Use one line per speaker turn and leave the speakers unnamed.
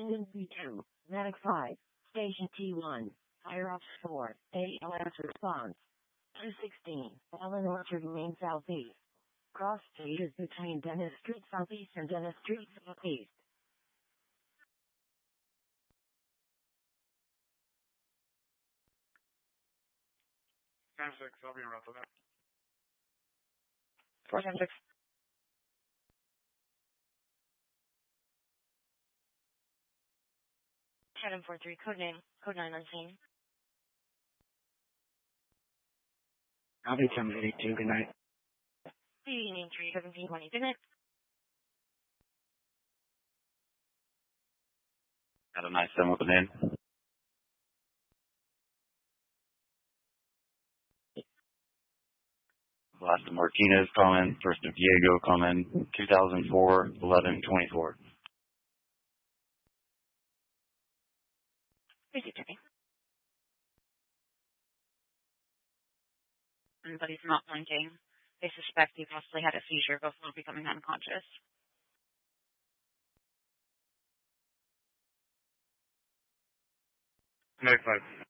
Engine B2, Medic 5, Station T1, Higher Ops 4, ALS response. 216, Allen Orchard Lane Southeast. Cross street is between Dennis Street Southeast and Dennis Street Southeast.
10-6, I'll be around for that.
476. Adam 43, code name, code 9 on scene.
I'll be 1082, good night.
Name 31720, good night.
Adam 97 with the name. Last of Martinez comment, first of Diego comment, 2004, 11/24.
Receive checking. Everybody's not blinking. They suspect he possibly had a seizure before becoming unconscious.
Medic 5.